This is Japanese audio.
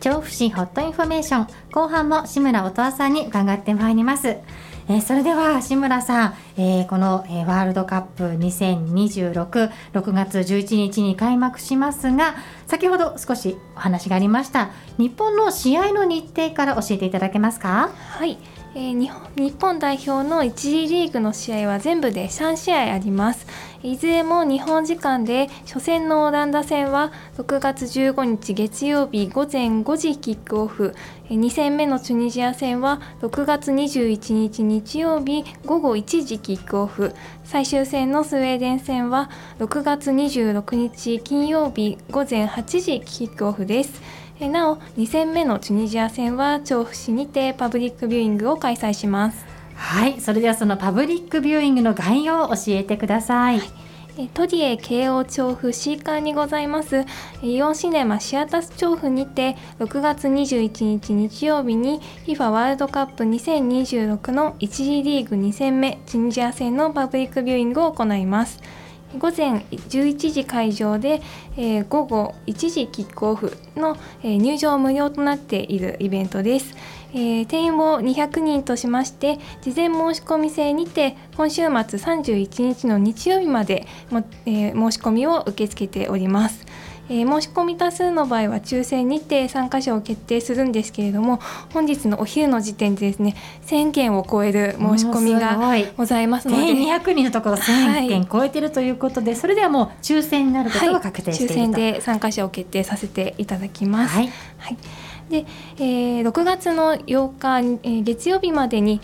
調布市ホットインフォメーション、後半も志村音羽さんに伺ってまいります。それでは志村さん、この、ワールドカップ2026、6月11日に開幕しますが、先ほど少しお話がありました日本の試合の日程から教えていただけますか？ はい、日本代表の1次リーグの試合は全部で3試合あります。いずれも日本時間で、初戦のオランダ戦は6月15日月曜日午前5時キックオフ、2戦目のチュニジア戦は6月21日日曜日午後1時キックオフ、最終戦のスウェーデン戦は6月26日金曜日午前8時キックオフです。なお2戦目のチュニジア戦は調布市にてパブリックビューイングを開催します。 はい、それではそのパブリックビューイングの概要を教えてください。 トリエ京王調布 C 館にございますイオンシネマシアタス調布にて、6月21日日曜日に FIFA ワールドカップ2026の1次リーグ2戦目チュニジア戦のパブリックビューイングを行います。午前11時会場で、午後1時キックオフの、入場無料となっているイベントです。定員を200人としまして、事前申し込み制にて今週末31日の日曜日まで申し込みを受け付けております。申し込み多数の場合は抽選にて参加者を決定するんですけれども、本日のお昼の時点でですね、1000件を超える申し込みがございますので、 定員200人のところ1000件超えているということで、それではもう抽選になることが確定していると、 抽選で参加者を決定させていただきます。で6月の8日、月曜日までに